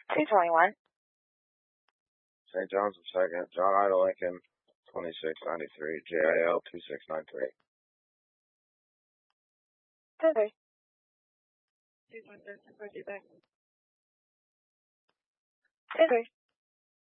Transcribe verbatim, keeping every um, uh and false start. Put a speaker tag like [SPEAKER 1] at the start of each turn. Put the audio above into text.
[SPEAKER 1] two twenty-one.
[SPEAKER 2] Saint John's the second. John Ida Lincoln, twenty-six ninety-three. J I L two six nine three.
[SPEAKER 1] two three.
[SPEAKER 3] two one three, back.
[SPEAKER 1] two three.